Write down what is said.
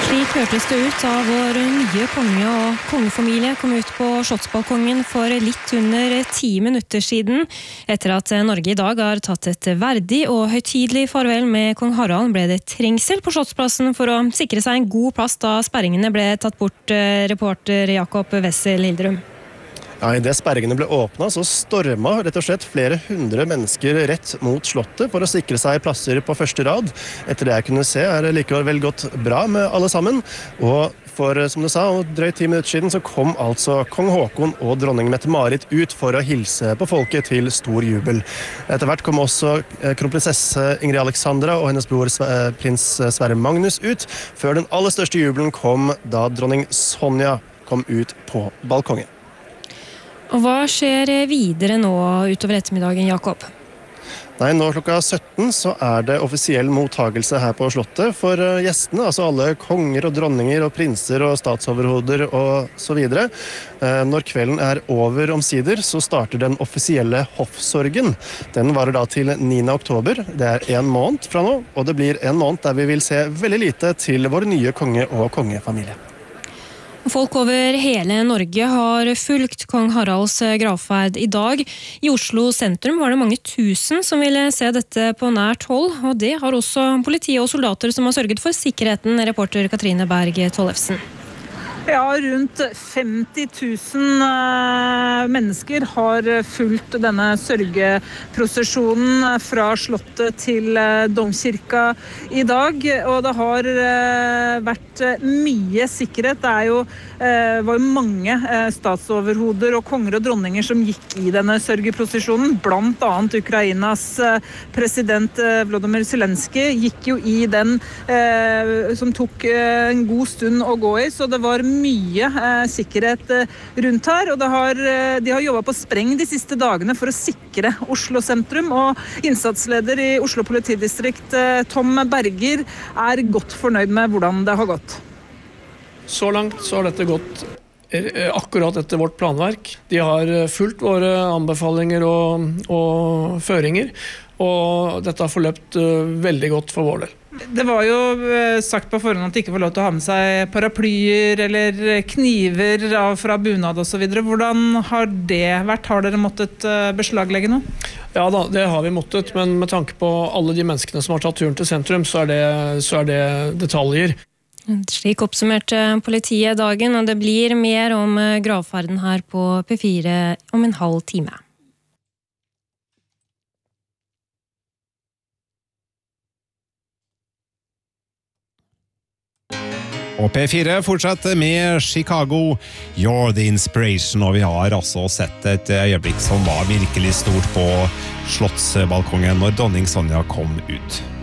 Slik hørtes det ut da vår nye konge og kongefamilie kom ut på slottsbalkongen for litt under 10 minutter siden. Etter at Norge i dag har tatt et verdig og høytidelig farvel med kong Harald, ble det trengsel på Slottsplassen for å sikre seg en god plass da sperringene ble tatt bort, reporter Jakob Wessel Hildrum. Ja, I det sperringene ble åpnet, så stormet rett og slett flere hundre mennesker rett mot slottet for å sikre seg plasser på første rad. Etter det jeg kunne se det likevel vel gått bra med alle sammen. Og for, som du sa, drøyt 10 minutter siden så kom altså kong Håkon og dronning Mette-Marit ut for å hilse på folket til stor jubel. Etter hvert kom også kronprinsesse Ingrid Alexandra og hennes bror prins Sverre Magnus ut, før den aller største jubelen kom da dronning Sonja kom ut på balkongen. Og hva skjer videre nå utover ettermiddagen, Jakob? Nei, nå klokka 17 så det offisiell mottagelse her på slottet for gjestene, altså alle konger og dronninger og prinser og statsoverhoder og så videre. Når kvelden over omsider, så starter den offisielle hoffsorgen. Den varer da til 9. oktober. Det 1 måned fra nå, og det blir 1 måned der vi vil se veldig lite til vår nye konge og kongefamilie. Folk over hele Norge har fulgt kong Haralds gravferd i dag. I Oslo sentrum var det mange tusen som ville se dette på nært hold, og det har også politi og soldater som har sørget for sikkerheten, reporter Katrine Berg Tollefsen. Ja, rundt 50 000 mennesker har fulgt denne sørgeprosesjonen fra slottet til domkirka i dag, og det har vært mye sikkerhet. Det var jo mange statsoverhoder og konger og dronninger som gikk i denne sørgeprosesjonen, blant annet Ukrainas president Volodymyr Zelensky gikk jo i den som tok en god stund å gå i, så det var mye sikkerhet rundt her, og de har jobbet på spreng de siste dagene for å sikre Oslo sentrum, og innsatsleder i Oslo politidistrikt Tom Berger godt fornøyd med hvordan det har gått. Så langt så har dette gått akkurat etter vårt planverk. De har fulgt våre anbefalinger og føringer, og dette har forløpt veldig godt for vår del. Det var jo sagt på forhånd at de ikke får lov til å ha med seg paraplyer eller kniver fra bunad og så videre. Hvordan har det vært? Har dere måttet beslaglegge noe? Ja da, det har vi måttet, men med tanke på alle de menneskene som har tatt turen til sentrum, så er det detaljer. Slik oppsummerte politiet dagen, og det blir mer om gravferden her på P4 om en halv time. Og P4 fortsetter med Chicago, You're the Inspiration, og vi har altså sett et øyeblikk som var virkelig stort på slottsbalkongen når dronning Sonja kom ut.